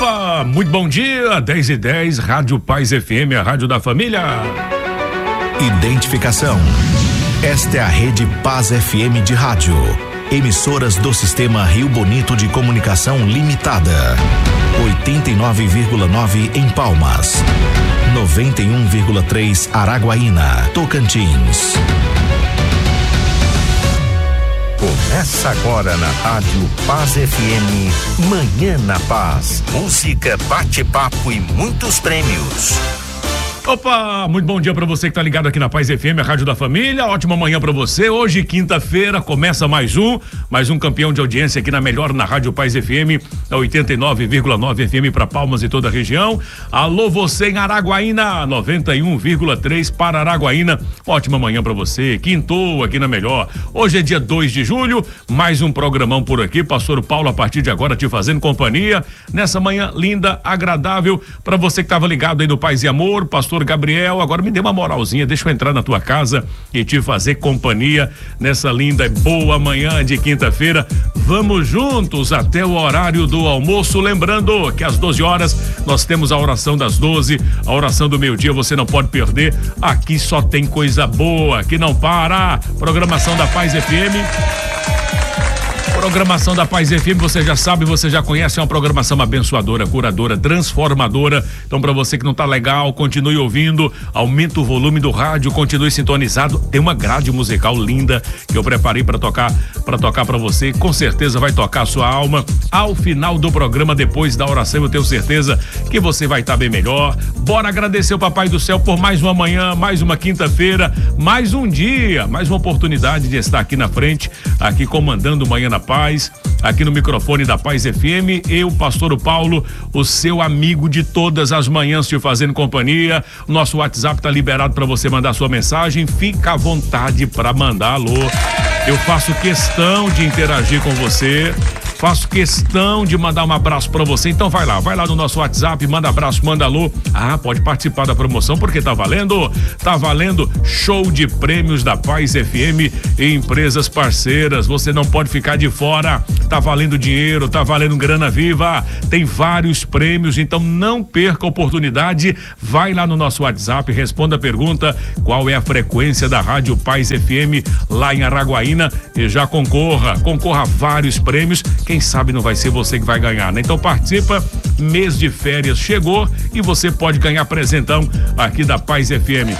Opa, muito bom dia, 10h10, Rádio Paz FM, a rádio da família. Identificação. Esta é a Rede Paz FM de rádio. Emissoras do Sistema Rio Bonito de Comunicação Limitada. 89,9 em Palmas. 91,3 Araguaína, Tocantins. Começa agora na Rádio Paz FM, Manhã na Paz. Música, bate-papo e muitos prêmios. Opa, muito bom dia pra você que tá ligado aqui na Paz FM, a rádio da família. Ótima manhã pra você. Hoje, quinta-feira, começa mais um campeão de audiência aqui na melhor, na Rádio Paz FM, a 89,9 FM pra Palmas e toda a região. Alô, você em Araguaína, 91,3 para Araguaína. Ótima manhã pra você. Quintou aqui na melhor. Hoje é dia 2 de julho, mais um programão por aqui. Pastor Paulo, a partir de agora, te fazendo companhia nessa manhã linda, agradável. Pra você que tava ligado aí no Paz e Amor, Pastor Gabriel, agora me dê uma moralzinha, deixa eu entrar na tua casa e te fazer companhia nessa linda e boa manhã de quinta-feira. Vamos juntos até o horário do almoço, lembrando que às 12 horas nós temos a oração das 12, a oração do meio-dia, você não pode perder. Aqui só tem coisa boa, que não para. Programação da Paz FM. Programação da Paz FM, você já sabe, você já conhece, é uma programação abençoadora, curadora, transformadora. Então, para você que não tá legal, continue ouvindo, aumenta o volume do rádio, continue sintonizado. Tem uma grade musical linda que eu preparei para tocar para você. Com certeza vai tocar a sua alma. Ao final do programa, depois da oração, eu tenho certeza que você vai estar bem melhor. Bora agradecer o Papai do Céu por mais uma manhã, mais uma quinta-feira, mais um dia, mais uma oportunidade de estar aqui na frente, aqui comandando Manhã na Paz, aqui no microfone da Paz FM, eu, Pastor Paulo, o seu amigo de todas as manhãs, te fazendo companhia. O nosso WhatsApp tá liberado para você mandar sua mensagem, fica à vontade para mandar alô. Eu faço questão de interagir com você, faço questão de mandar um abraço pra você, então vai lá no nosso WhatsApp, manda abraço, manda alô. Pode participar da promoção porque tá valendo show de prêmios da Paz FM e empresas parceiras, você não pode ficar de fora, tá valendo dinheiro, tá valendo grana viva, tem vários prêmios, então não perca a oportunidade, vai lá no nosso WhatsApp, responda a pergunta, qual é a frequência da Rádio Paz FM lá em Araguaína e já concorra a vários prêmios. Quem sabe não vai ser você que vai ganhar, né? Então participa, mês de férias chegou e você pode ganhar presentão aqui da Paz FM.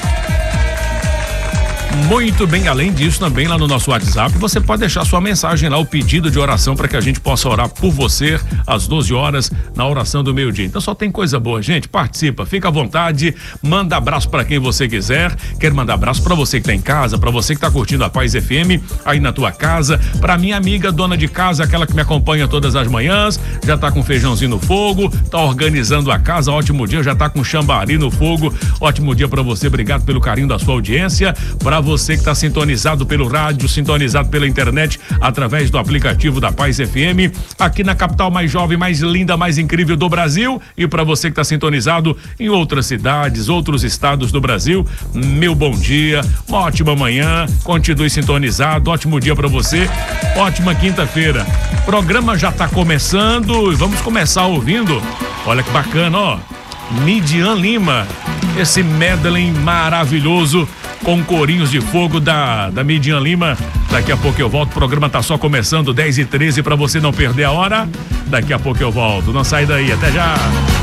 Muito bem, além disso, também lá no nosso WhatsApp, você pode deixar sua mensagem lá, o pedido de oração para que a gente possa orar por você às 12 horas na oração do meio-dia. Então só tem coisa boa, gente, participa, fica à vontade, manda abraço para quem você quiser. Quero mandar abraço para você que tá em casa, para você que tá curtindo a Paz FM aí na tua casa, para minha amiga dona de casa, aquela que me acompanha todas as manhãs, já tá com feijãozinho no fogo, tá organizando a casa, ótimo dia, já tá com chambari no fogo, ótimo dia para você, obrigado pelo carinho da sua audiência. Para você que está sintonizado pelo rádio, sintonizado pela internet, através do aplicativo da Paz FM, aqui na capital mais jovem, mais linda, mais incrível do Brasil, e para você que está sintonizado em outras cidades, outros estados do Brasil, meu bom dia, uma ótima manhã, continue sintonizado, ótimo dia para você, ótima quinta-feira. O programa já está começando e vamos começar ouvindo, olha que bacana, ó, Midian Lima, esse medley maravilhoso com corinhos de fogo da Midian Lima. Daqui a pouco eu volto, o programa tá só começando, 10h13, para você não perder a hora. Daqui a pouco eu volto, não sai daí, até já.